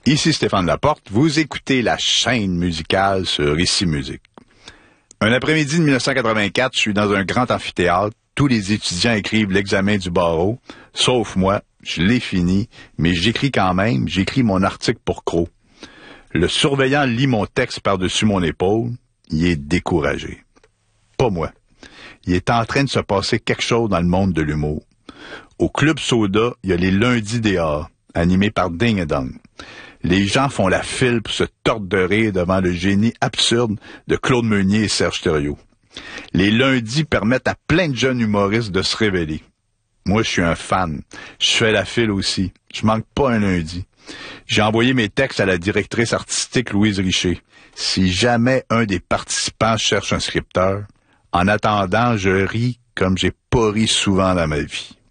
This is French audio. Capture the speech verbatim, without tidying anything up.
Ici Stéphane Laporte, vous écoutez la chaîne musicale sur Ici Musique. Un après-midi de dix-neuf cent quatre-vingt-quatre, je suis dans un grand amphithéâtre. Tous les étudiants écrivent l'examen du barreau, sauf moi. Je l'ai fini, mais j'écris quand même. J'écris mon article pour Crow. Le surveillant lit mon texte par-dessus mon épaule. Il est découragé. Pas moi. Il est en train de se passer quelque chose dans le monde de l'humour. Au Club Soda, il y a les lundis des A, animés par Ding et Dong. Les gens font la file pour se tordre de rire devant le génie absurde de Claude Meunier et Serge Thériault. Les lundis permettent à plein de jeunes humoristes de se révéler. Moi, je suis un fan. Je fais la file aussi. Je manque pas un lundi. J'ai envoyé mes textes à la directrice artistique Louise Richer. Si jamais un des participants cherche un scripteur, en attendant, je ris comme j'ai pas ri souvent dans ma vie.